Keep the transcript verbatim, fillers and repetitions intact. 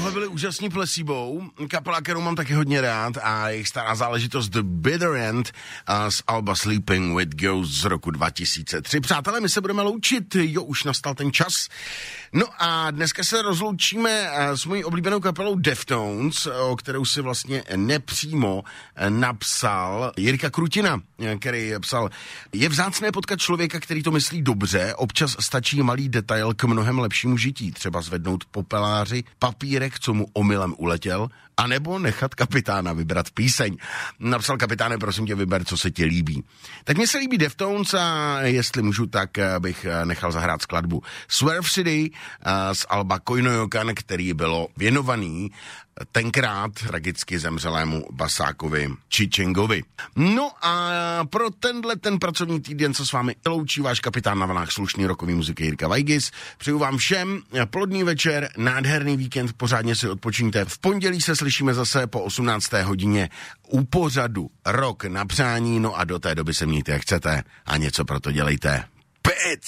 Tohle byly úžasní Placebo, kapela, kterou mám taky hodně rád a jejich stará záležitost The Bitter End z alba Sleeping with Ghosts z roku dva tisíce tři. Přátelé, my se budeme loučit, jo, už nastal ten čas. No a dneska se rozloučíme s mojí oblíbenou kapelou Deftones, o kterou si vlastně nepřímo napsal Jirka Krutina, který psal: je vzácné potkat člověka, který to myslí dobře, občas stačí malý detail k mnohem lepšímu žití, třeba zvednout popeláři papírek, co mu omylem uletěl, anebo nechat kapitána vybrat píseň. Napsal: kapitáne, prosím tě, vyber, co se ti líbí. Tak mně se líbí Deftones a jestli můžu, tak bych nechal zahrát skladbu Swerve City z alba Koinoyokan, který bylo věnovaný tenkrát tragicky zemřelému basákovi Čichengovi. No a pro tenhle ten pracovní týden se s vámi loučí váš kapitán na vlnách slušný rokový muziky Jirka Vajgis. Přeju vám všem plodný večer, nádherný víkend, pořádně si odpočiňte. V pondělí se slyšíme zase po osmnácté hodině u pořadu Rok na přání, no a do té doby se mějte jak chcete a něco pro to dělejte. Pic!